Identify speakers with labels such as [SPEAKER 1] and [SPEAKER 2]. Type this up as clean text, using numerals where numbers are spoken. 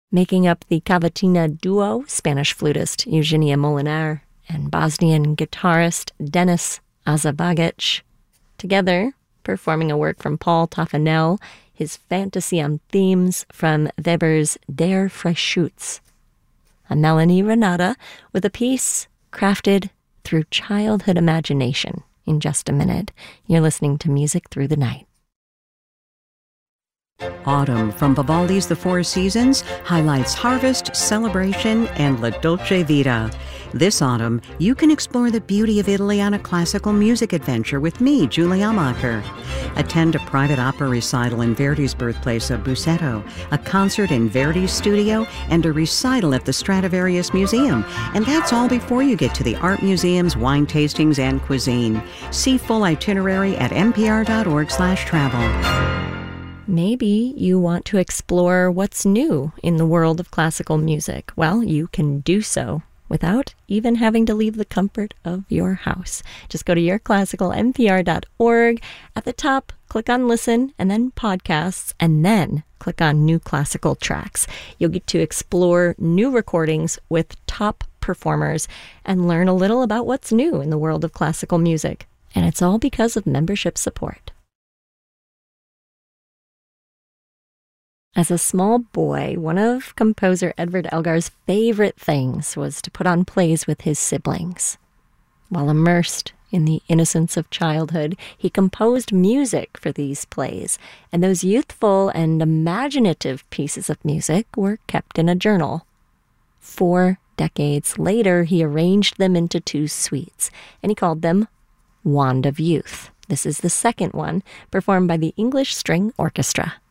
[SPEAKER 1] making up the Cavatina duo, Spanish flutist Eugenia Molinar and Bosnian guitarist Denis Azabagic. Together, performing a work from Paul Taffanel, his fantasy on themes from Weber's Der Freischütz. I'm Melanie Renata with a piece crafted through childhood imagination. In just a minute, you're listening to Music Through the Night.
[SPEAKER 2] Autumn from Vivaldi's The Four Seasons highlights harvest, celebration, and La Dolce Vita. This autumn, you can explore the beauty of Italy on a classical music adventure with me, Julie Amacher. Attend a private opera recital in Verdi's birthplace of Busseto, a concert in Verdi's studio, and a recital at the Stradivarius Museum. And that's all before you get to the art museums, wine tastings, and cuisine. See full itinerary at npr.org/travel.
[SPEAKER 1] Maybe you want to explore what's new in the world of classical music. Well, you can do so without even having to leave the comfort of your house. Just go to yourclassicalnpr.org. At the top, click on Listen, and then Podcasts, and then click on New Classical Tracks. You'll get to explore new recordings with top performers and learn a little about what's new in the world of classical music. And it's all because of membership support. As a small boy, one of composer Edvard Elgar's favorite things was to put on plays with his siblings. While immersed in the innocence of childhood, he composed music for these plays, and those youthful and imaginative pieces of music were kept in a journal. 4 decades later, he arranged them into 2 suites, and he called them Wand of Youth. This is the second one, performed by the English String Orchestra.